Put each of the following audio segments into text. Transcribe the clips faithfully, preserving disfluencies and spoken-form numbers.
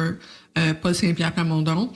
for uh, Paul Saint-Pierre Plamondon.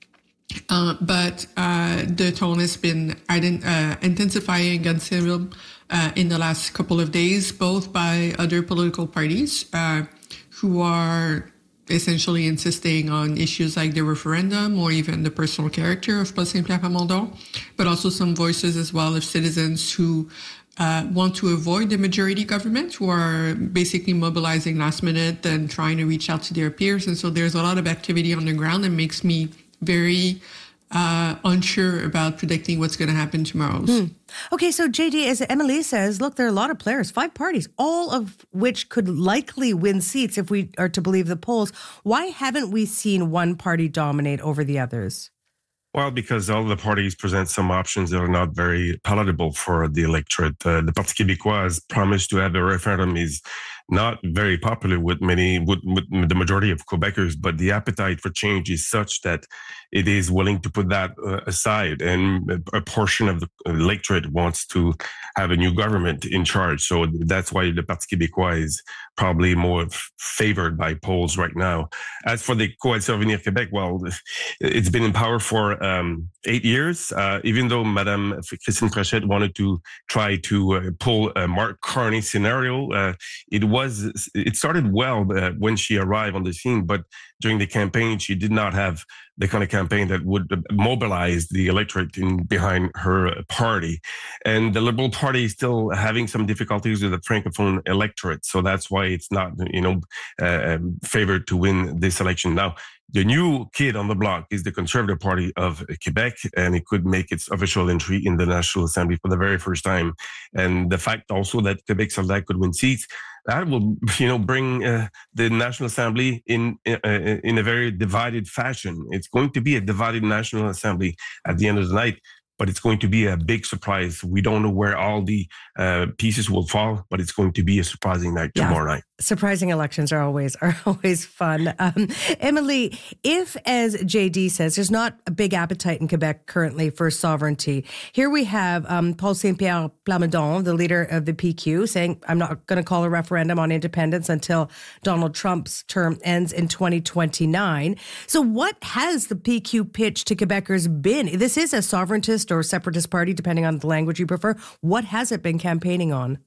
Uh, but uh, the tone has been ident- uh, intensifying against him uh, in the last couple of days, both by other political parties uh, who are essentially insisting on issues like the referendum or even the personal character of Paul Saint-Pierre Plamondon, but also some voices as well of citizens who uh, want to avoid the majority government, who are basically mobilizing last minute and trying to reach out to their peers. And so there's a lot of activity on the ground that makes me very uh, unsure about predicting what's going to happen tomorrow. Hmm. Okay, so J D, as Emily says, look, there are a lot of players, five parties, all of which could likely win seats if we are to believe the polls. Why haven't we seen one party dominate over the others? Well, because all the parties present some options that are not very palatable for the electorate. Uh, the Parti Québécois has promised to have a referendum is not very popular with many, with, with the majority of Quebecers, but the appetite for change is such that it is willing to put that uh, aside. And a portion of the electorate wants to have a new government in charge. So that's why the Parti Québécois is probably more favored by polls right now. As for the Coalition Avenir Québec, well, it's been in power for um, eight years, uh, even though Madame Christine Frechette wanted to try to uh, pull a Mark Carney scenario. Uh, it was, it started well uh, when she arrived on the scene, but during the campaign, she did not have the kind of campaign that would mobilize the electorate in behind her party. And the Liberal Party is still having some difficulties with the Francophone electorate. So that's why it's not, you know, uh, favored to win this election. Now, the new kid on the block is the Conservative Party of Quebec, and it could make its official entry in the National Assembly for the very first time. And the fact also that Quebec Solidaire could win seats, that will, you know, bring uh, the National Assembly in uh, in a very divided fashion. It's going to be a divided National Assembly at the end of the night, but it's going to be a big surprise. We don't know where all the uh, pieces will fall, but it's going to be a surprising night yeah. tomorrow night. Surprising elections are always are always fun. Um, Emily, if, as J D says, there's not a big appetite in Quebec currently for sovereignty, here we have um, Paul Saint-Pierre Plamondon, the leader of the P Q, saying, I'm not going to call a referendum on independence until Donald Trump's term ends in twenty twenty-nine. So what has the P Q pitch to Quebecers been? This is a sovereigntist or separatist party, depending on the language you prefer. What has it been campaigning on?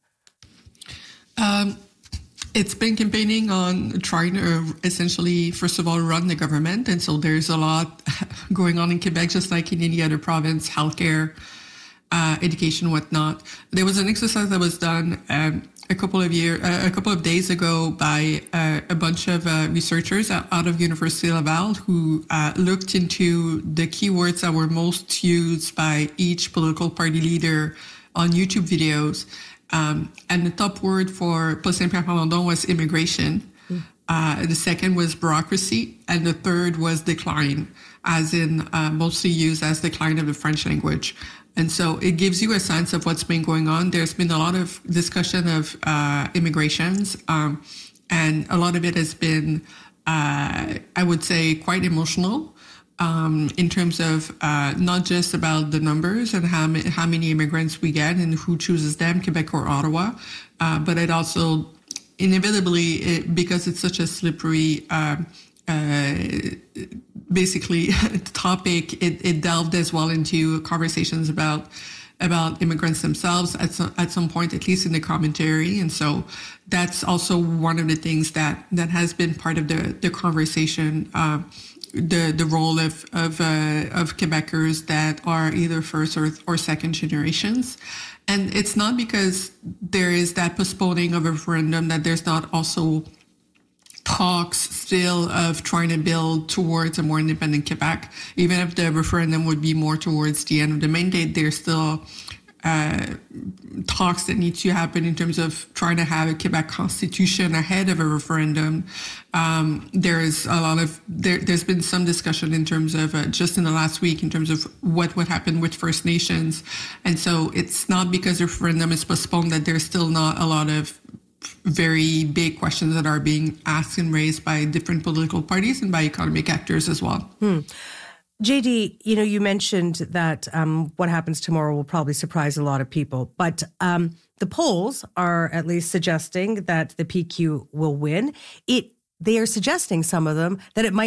Um, it's been campaigning on trying to essentially, first of all, run the government. And so there's a lot going on in Quebec, just like in any other province, healthcare, uh, education, whatnot. There was an exercise that was done um, a couple of year, uh, a couple of days ago by uh, a bunch of uh, researchers out of University Laval who uh, looked into the keywords that were most used by each political party leader on YouTube videos. Um, and the top word for Paul Saint-Pierre Plamondon was immigration. Mm. Uh, the second was bureaucracy. And the third was decline, as in uh, mostly used as decline of the French language. And so it gives you a sense of what's been going on. There's been a lot of discussion of uh, immigrations, um, and a lot of it has been, uh, I would say, quite emotional. Um, in terms of uh, not just about the numbers and how, ma- how many immigrants we get and who chooses them, Quebec or Ottawa, uh, but it also inevitably, it, because it's such a slippery, uh, uh, basically topic, it, it delved as well into conversations about about immigrants themselves at some, at some point, at least in the commentary. And so that's also one of the things that, that has been part of the, the conversation, uh, the the role of of, uh, of Quebecers that are either first or, or second generations. And it's not because there is that postponing of a referendum that there's not also talks still of trying to build towards a more independent Quebec. Even if the referendum would be more towards the end of the mandate, there's still uh, talks that need to happen in terms of trying to have a Quebec constitution ahead of a referendum. Um, there's a lot of, there, there's been some discussion in terms of, uh, just in the last week, in terms of what would happen with First Nations. And so it's not because the referendum is postponed that there's still not a lot of very big questions that are being asked and raised by different political parties and by economic actors as well. Hmm. J D, you know, you mentioned that um, what happens tomorrow will probably surprise a lot of people, but um, the polls are at least suggesting that the P Q will win. It They are suggesting, some of them, that it might